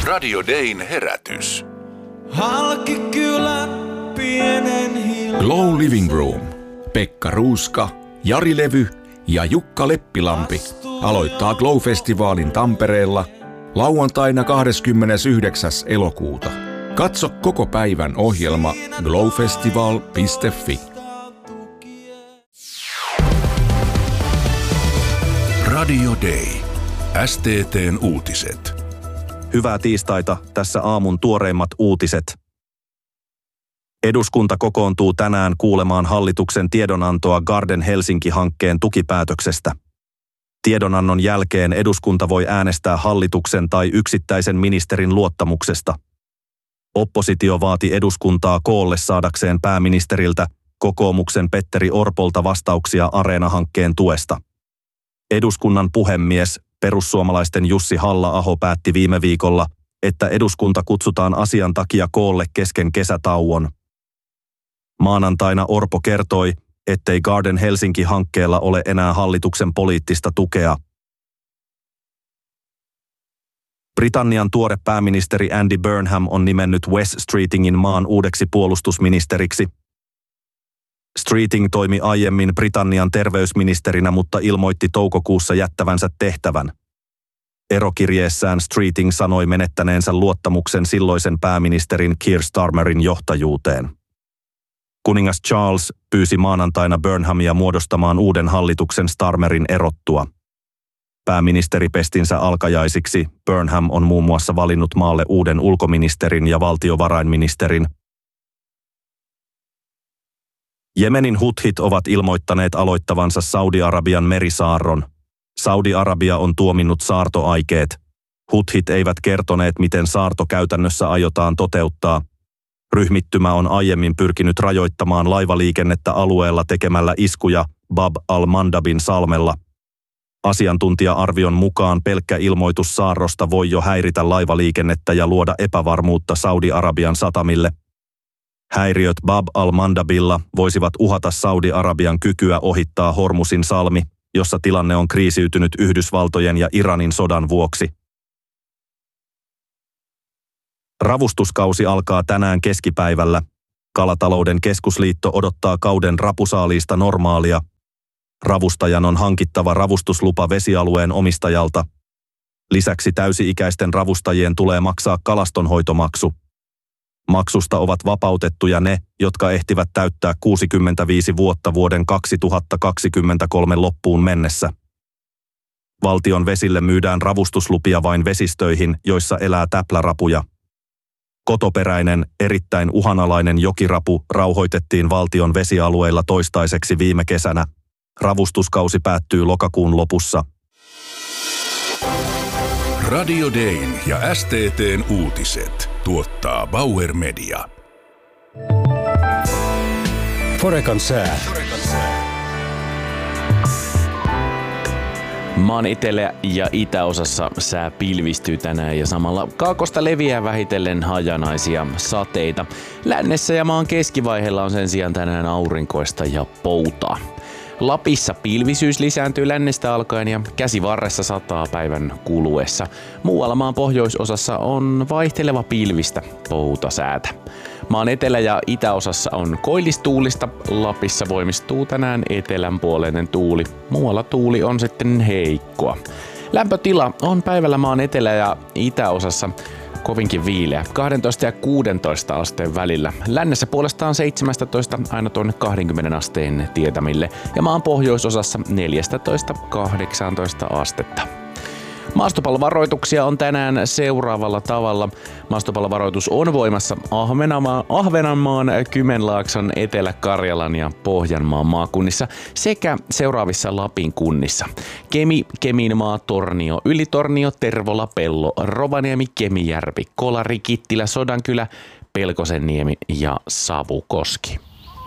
Radio Dayn herätys. Halki kylän pienen hiljaa. Glow Living Room. Pekka Ruuska, Jari Levy ja Jukka Leppilampi aloittaa Glow-festivaalin Tampereella lauantaina 29. elokuuta. Katso koko päivän ohjelma glowfestival.fi. Radio Day. STT:n uutiset. Hyvää tiistaita, tässä aamun tuoreimmat uutiset. Eduskunta kokoontuu tänään kuulemaan hallituksen tiedonantoa Garden Helsinki-hankkeen tukipäätöksestä. Tiedonannon jälkeen eduskunta voi äänestää hallituksen tai yksittäisen ministerin luottamuksesta. Oppositio vaati eduskuntaa koolle saadakseen pääministeriltä, kokoomuksen Petteri Orpolta vastauksia Areena-hankkeen tuesta. Eduskunnan puhemies, perussuomalaisten Jussi Halla-aho päätti viime viikolla, että eduskunta kutsutaan asian takia koolle kesken kesätauon. Maanantaina Orpo kertoi, ettei Garden Helsinki-hankkeella ole enää hallituksen poliittista tukea. Britannian tuore pääministeri Andy Burnham on nimennyt Wes Streetingin maan uudeksi puolustusministeriksi. Streeting toimi aiemmin Britannian terveysministerinä, mutta ilmoitti toukokuussa jättävänsä tehtävän. Erokirjeessään Streeting sanoi menettäneensä luottamuksen silloisen pääministerin Keir Starmerin johtajuuteen. Kuningas Charles pyysi maanantaina Burnhamia muodostamaan uuden hallituksen Starmerin erottua. Pääministeripestinsä alkajaisiksi Burnham on muun muassa valinnut maalle uuden ulkoministerin ja valtiovarainministerin. Jemenin huthit ovat ilmoittaneet aloittavansa Saudi-Arabian merisaarron. Saudi-Arabia on tuominnut saartoaikeet. Huthit eivät kertoneet, miten saarto käytännössä aiotaan toteuttaa. Ryhmittymä on aiemmin pyrkinyt rajoittamaan laivaliikennettä alueella tekemällä iskuja Bab al-Mandabin salmella. Asiantuntija-arvion mukaan pelkkä ilmoitus saarrosta voi jo häiritä laivaliikennettä ja luoda epävarmuutta Saudi-Arabian satamille. Häiriöt Bab al-Mandabilla voisivat uhata Saudi-Arabian kykyä ohittaa Hormusin salmi, jossa tilanne on kriisiytynyt Yhdysvaltojen ja Iranin sodan vuoksi. Ravustuskausi alkaa tänään keskipäivällä. Kalatalouden keskusliitto odottaa kauden rapusaaliista normaalia. Ravustajan on hankittava ravustuslupa vesialueen omistajalta. Lisäksi täysi-ikäisten ravustajien tulee maksaa kalastonhoitomaksu. Maksusta ovat vapautettuja ne, jotka ehtivät täyttää 65 vuotta vuoden 2023 loppuun mennessä. Valtion vesille myydään ravustuslupia vain vesistöihin, joissa elää täplärapuja. Kotoperäinen, erittäin uhanalainen jokirapu rauhoitettiin valtion vesialueilla toistaiseksi viime kesänä. Ravustuskausi päättyy lokakuun lopussa. Radio Dayn ja STT:n uutiset tuottaa Bauer Media. Forecan sää. Maan etelä- ja itäosassa sää pilvistyy tänään ja samalla kaakosta leviää vähitellen hajanaisia sateita. Lännessä ja maan keskivaiheella on sen sijaan tänään aurinkoista ja poutaa. Lapissa pilvisyys lisääntyy lännestä alkaen ja käsivarressa sataa päivän kuluessa. Muualla maan pohjoisosassa on vaihteleva pilvistä poutasäätä. Maan etelä- ja itäosassa on koillistuulista. Lapissa voimistuu tänään etelänpuoleinen tuuli. Muualla tuuli on sitten heikkoa. Lämpötila on päivällä maan etelä- ja itäosassa kovinkin viileä, 12 ja 16 asteen välillä. Lännessä puolestaan 17 aina tuonne 20 asteen tietämille ja maan pohjoisosassa 14-18 astetta. Maastopallovaroituksia on tänään seuraavalla tavalla. Maastopallovaroitus on voimassa Ahvenanmaan, Kymenlaakson, Etelä-Karjalan ja Pohjanmaan maakunnissa sekä seuraavissa Lapin kunnissa. Kemi, Keminmaa, Tornio, Ylitornio, Tervola, Pello, Rovaniemi, Kemijärvi, Kolari, Kittilä, Sodankylä, Pelkosenniemi ja Savukoski.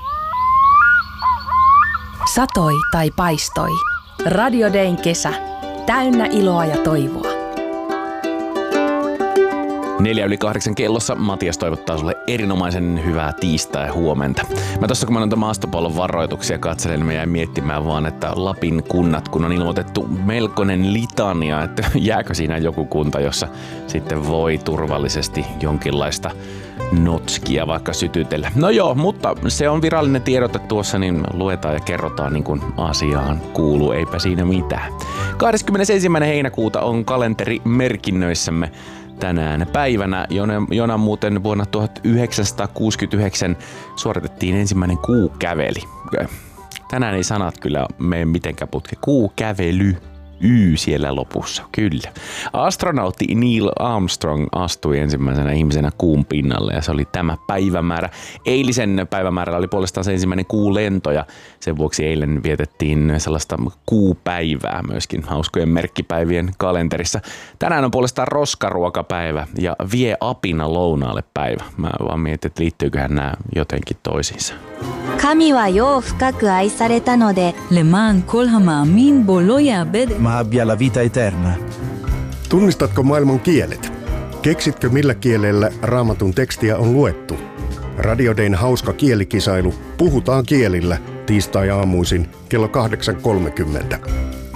Satoi tai paistoi. Radio Dayn kesä. Täynnä iloa ja toivoa. 7:04 kellossa Matias toivottaa sulle erinomaisen hyvää tiistai huomenta. Mä tossa kun mä noita maastopallon varoituksia katselen, mä jäin miettimään vaan, että Lapin kunnat, kun on ilmoitettu melkoinen litania, että jääkö siinä joku kunta, jossa sitten voi turvallisesti jonkinlaista notskia vaikka sytytellä. No joo, mutta se on virallinen tiedote tuossa, niin luetaan ja kerrotaan niin kuin asiaan kuuluu, eipä siinä mitään. 21. heinäkuuta on kalenteri merkinnöissämme tänään päivänä, jona muuten vuonna 1969 suoritettiin ensimmäinen kuukäveli. Tänään ei sanat kyllä mene mitenkään putke. Kuukävely. Siellä lopussa, kyllä. Astronautti Neil Armstrong astui ensimmäisenä ihmisenä kuun pinnalle ja se oli tämä päivämäärä. Eilisen päivämäärällä oli puolestaan se ensimmäinen kuulento ja sen vuoksi eilen vietettiin sellaista kuupäivää myöskin hauskojen merkkipäivien kalenterissa. Tänään on puolestaan roskaruokapäivä ja vie apina lounaalle päivä. Mä vaan mietin, että liittyyköhän nämä jotenkin toisiinsa. 神は世を深く愛されたので למען כל המאמין בו לא יאבד. Ma abbia la vita eterna. Tunnistatko maailman kielet? Keksitkö millä kielellä Raamatun tekstiä on luettu? Radio Dayn hauska kielikisailu Puhutaan kielillä tiistai-aamuisin kello 8.30.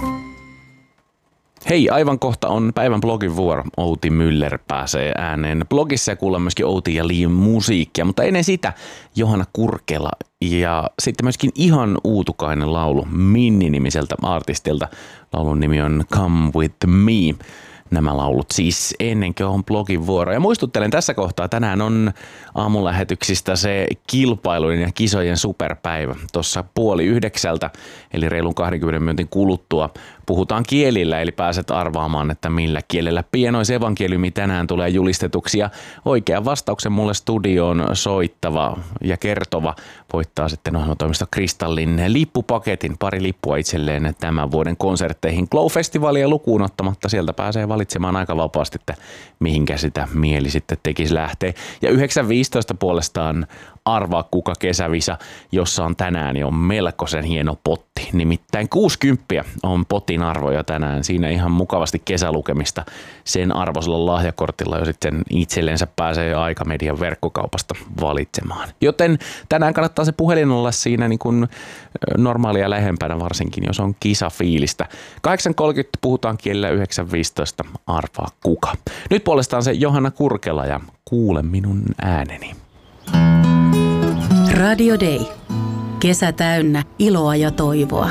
Hei, aivan kohta on päivän blogin vuoro. Outi Müller pääsee ääneen blogissa ja kuullaan myöskin Outi ja Liin musiikkia, mutta ennen sitä Johanna Kurkela ja sitten myöskin ihan uutukainen laulu Minni-nimiseltä artistilta. Laulun nimi on Come With Me. Nämä laulut siis ennen kuin on blogin vuoro. Ja muistuttelen tässä kohtaa, tänään on aamulähetyksistä se kilpailujen ja kisojen superpäivä. Tuossa 8:30, eli reilun 20 minuutin kuluttua, puhutaan kielillä, eli pääset arvaamaan, että millä kielellä pienoisevankeliumi tänään tulee julistetuksi. Ja oikean vastauksen mulle studioon soittava ja kertova voittaa sitten ohjelmatoimisto Kristallin lippupaketin, pari lippua itselleen tämän vuoden konsertteihin. Glow-festivalia lukuun ottamatta sieltä pääsee valitsemaan aika vapaasti, että mihinkä sitä mieli sitten tekisi lähteä. Ja 9.15 puolestaan arvaa kuka kesävisa, jossa on tänään jo melkoisen hieno potti. Nimittäin 60 on potin arvoja tänään. Siinä ihan mukavasti kesälukemista sen arvoisella lahjakortilla jo sitten itsellensä pääsee Aikamedian verkkokaupasta valitsemaan. Joten tänään kannattaa se puhelin olla siinä niin kuin normaalia lähempänä, varsinkin jos on kisafiilistä. 8.30 puhutaan kielellä, 9.15 arvaa kuka. Nyt puolestaan se Johanna Kurkela ja Kuule minun ääneni. Radio Day. Kesä täynnä iloa ja toivoa.